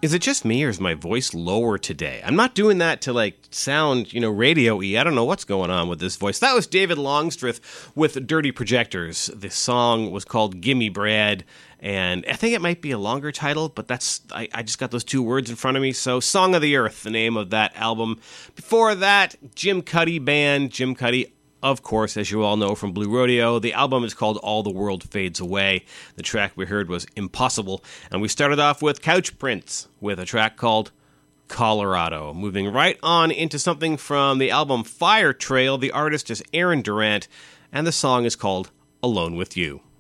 Is it just me, or is my voice lower today? I'm not doing that to, like, sound, radio-y. I don't know what's going on with this voice. That was David Longstreth with Dirty Projectors. The song was called Gimme Brad, and I think it might be a longer title, but I just got those two words in front of me. So, Song of the Earth, the name of that album. Before that, Jim Cuddy Band. Jim Cuddy, of course, as you all know from Blue Rodeo. The album is called All the World Fades Away. The track we heard was Impossible. And we started off with Couch Prince with a track called Colorado. Moving right on into something from the album Fire Trail. The artist is Aaron Durant, and the song is called Alone With You.